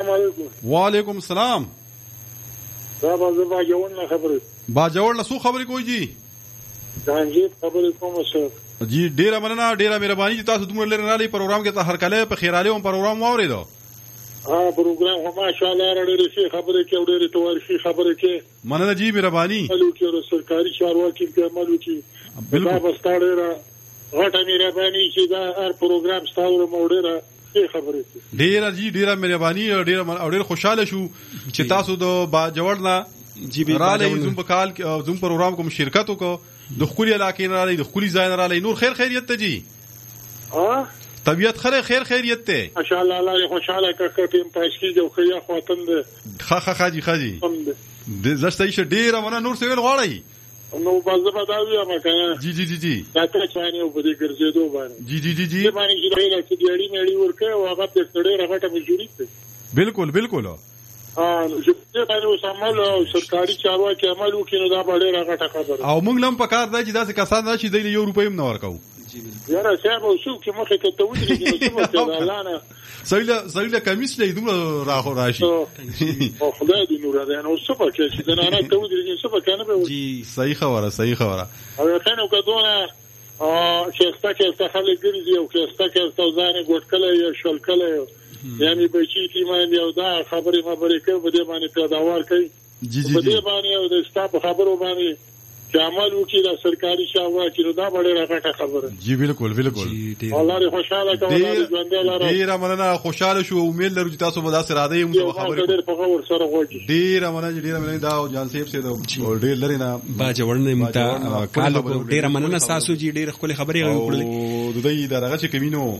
وعلیکم السلام. دا به با جوړ نه خبره با جوړ له سو خبرې کوي جی ځانجی خبرې کوم سره جی ډیره مننه ډیره مهرباني چې تاسو دومره لري نه لري پروګرام کې ته هر کله په خیراله هم پروګرام واورېدو. ها پروګرام هم ماشاءالله ډېرې ښې خبرې کې ډېرې توارشي خبرې کې مننه جی مهرباني ملو کې سرکاري چارواکي کې عملو کې بالکل دا ستاره غټه مهرباني چې دا هر پروګرام ستاسو موډره خبرې ډیره جی ډیره مهرباني او ډیره خوشاله شو چې تاسو د با جوړ نه جی به زوم په کال زوم پروګرام کوم شرکت وکړو د خولي علاقې نه راځي د خولي ځای نه راځي نور خیر خیریت ته جی طبیعت خیر خیریت ته ماشاء الله الله خوشاله کړه ټیم پاشکی جو خیا خواتم ده خاجي د زشتای شه ډیره ونه نور څه ویل غواړي نو بازه بداوی ما کنه جی دا ته چانه په دې ګرځېدو باندې جی باندې چې چې دیړی مېړی ورکه او هغه په ستړي راغټه مجبوری ده بالکل چې باندې سمول سرکاري چارواکي عمل وکړي دا ډېر راغټه خبره او موږ لم پکار دی چې داسې کسان راشي د یو روپۍ هم نه ورکو یاره صاحب او څوک چې مخه ته ودرېږي نو څه وکړه الله نه سړی کمیس لې دومره راشي او خدای دې نور ده نو څه پکې چې دا نه ته ودرېږي څه پکې نه به جی صحیح خبره او خنو کدوونه شسته کې خلک ګرځي او کې ځانې ګټکله یا شلکله یعنی بچی تیمان یو دا خبرې کوي په دې باندې پیداوار کوي په دې باندې او د ستاسو خبرو باندې چې عمل وکړي د سرکاري چارواکي نو دا ډېره غټه خبره جی بالکل الله دې خوشاله کوي ډېره مننه خوشاله شو امید لرو چې تاسو به داسې راځي موږ خبرې ډېر په خبر سره غوږی ډېره مننه دا جان صاحب سي دا ډېر لري نه با جوړنه متا کال ډېره مننه تاسو جی ډېر خپل خبرې وکړلې او د دې درغه چې کمینو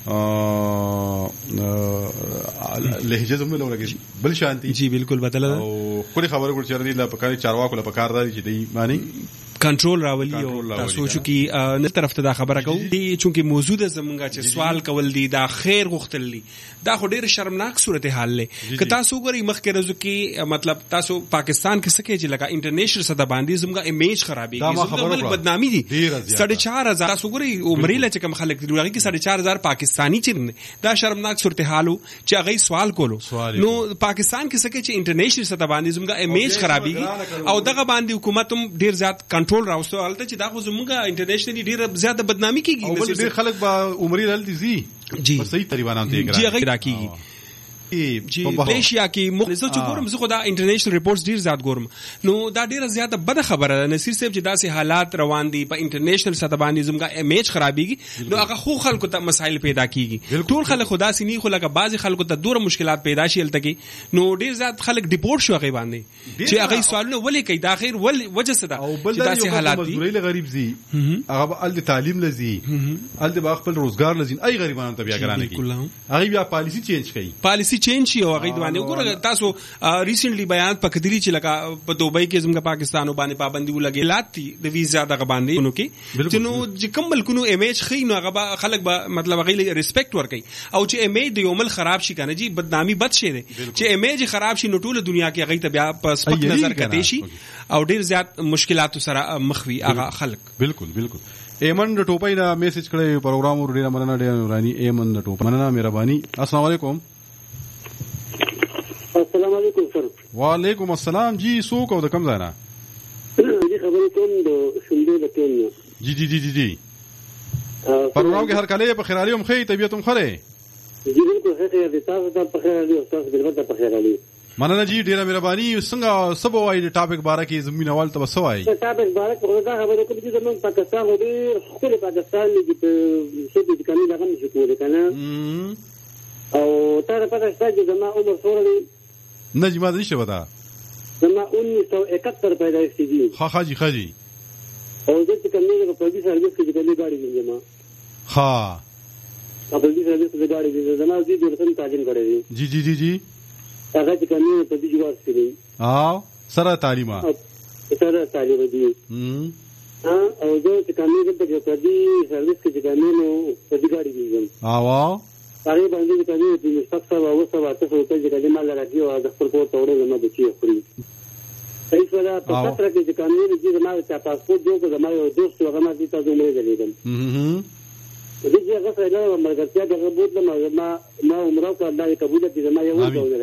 لهجه زموږ لورګي بل شانتي جی بالکل بدله او خوري خبره ګور چرني لا پکاري چارواکو لا پکار دی چې دی معنی کنټرول راولي او تاسو چې کی نه طرف ته دا خبره کوو دي چې موجوده زمونږه چې سوال کول دي دا خیر غوښتل دي دا خو ډیر شرمناک صورتحال لې که تاسو ګورئ مخکې ورځو کې مطلب تاسو پاکستان کې سکه چې لکه انټرنیشنل سطح باندې زمونږه ایمیج خرابي زمونږه بدنامي دي 4.5 عمرې لچ کم خلک دی هغه کې 4.5 پاکستانی چې دا شرمناک صورتحالو چې هغه سوال کولو نو پاکستان کې سکه چې انټرنیشنل سطح باندې زمونږه ایمیج خرابي او دغه باندې حکومت هم ډیر زیات ټول راوستو حالت چې دا خو زموږه انټرنیشنلی ډیر زیاده بدنامي کیږي او ډیر خلک با عمرې لال دي جی صحیح طریقه نه دی جی غیر کیږي جی ملیشیا کې مخزه چې ګورم زه خو دا انټرنیشنل ریپورټس ډیر زیات ګورم نو دا ډیره زیاته بده خبره ده نصیر صاحب چې داسې حالات روان دي په انټرنیشنل سطح باندې زموږه ایمیج خرابېږي نو هغه خو خلکو ته مسایل پیدا کیږي ټول خلک خدا سي نه خو لکه بعضی خلکو ته ډېر مشکلات پیدا شي الته کې نو ډیر زیات خلک ډیپورټ شو هغه باندې چې هغه سوالونه ولې کوي دا خیر وجه څه ده چې داسې حالات دي مزدوري غریب زی هغه ال تعلیم لزی ال د خپل روزګار لزی ای غریبانو ته بیا ګرانه کی هغه بیا پالیسی چینج شي او هغه باندې وګوره تاسو ریسنټلی بیان پکدلی چې لکه په دوبۍ کې زموږ پاکستان باندې پابندي ولګي لاتی د ویزا دغه باندې نو کې چې نو چې کوم ملکونو ایمیج خي نو هغه خلک به مطلب هغه ریسپیکټ ورکي او چې ایمیج د یو مل خراب شي کنه جی بدنامي بد شي دي چې ایمیج خراب شي نو ټول دنیا کې هغه ته بیا په سپک نظر کتي شي او ډیر زیات مشکلات سره مخوي هغه خلک بالکل ایمن د ټوپۍ دا میسج کړی پروګرام ور ډیر مننه ډیر رانی ایمن د ټوپۍ مننه مهرباني السلام علیکم السلام علیکم سر وعلیکم السلام جی څوک او د کوم ځای نه جی خبرې کوم د شوندې د ټیم جی پروګرام کې هر کله په خیرالي هم خې طبيعت هم خره جی بالکل خیر دي تاسو ته په خیرالي او تاسو بالکل په خیرالي مننه جی ډیره مهرباني څنګه سبا وایي د ټاپک باره کې زمينوال ته وسوای ټاپک باره کې دا خبره کوم چې زموږ پاکستان ودی خپل پاکستان کې په څه د کمی دغه نشو کولای کنه او تر پته چې زما عمر څومره نه جما دې شه ودا زما 1971 پیدایښت دي خاجي او چې کومه په دې سرویس کې د ګاډي وینم ها په دې سرویس کې ګاډي دي زما دې د رسم تعلیم کړی جی هغه چې کومه په دې جواز کړی او سره تعلیمه دي او زه چې کومه په دې سرویس کې کومه په دې ګاډي وینم او هغه باندې چې کومه د مستقبل او وسه ورته څه چې کله مال راځي او د خپل کور ته وړي زما د چی خوري صحیح سره په فتره کې چې قانوني دي زما د پاسپورت جوړ زما یو دوست هغه ما دي تاسو مې غلیدم دې هغه سره مرګتیا دغه بوت ما عمره کو الله قبول کړي زما یو